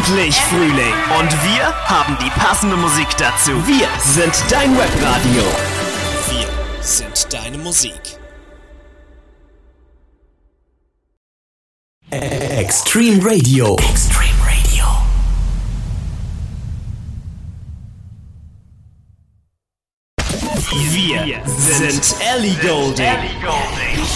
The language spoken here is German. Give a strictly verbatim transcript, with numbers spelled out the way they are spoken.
endlich Frühling und wir haben die passende Musik dazu. Wir sind dein Webradio. Wir sind deine Musik. Extreme Radio. Extreme Radio. Wir sind Ellie Goulding.